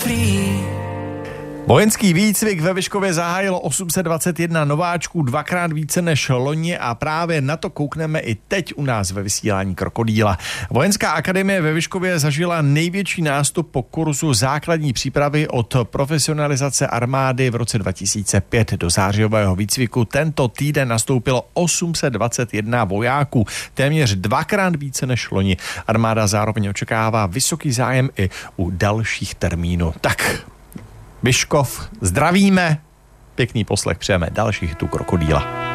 Vojenský výcvik ve Vyškově zahájilo 821 nováčků, dvakrát více než loni a právě na to koukneme i teď u nás ve vysílání Krokodýla. Vojenská akademie ve Vyškově zažila největší nástup po kurzu základní přípravy od profesionalizace armády v roce 2005 do zářijového výcviku. Tento týden nastoupilo 821 vojáků, téměř dvakrát více než loni. Armáda zároveň očekává vysoký zájem i u dalších termínů. Tak, Vyškov, zdravíme, pěkný poslech přejeme dalších hitů Krokodýla.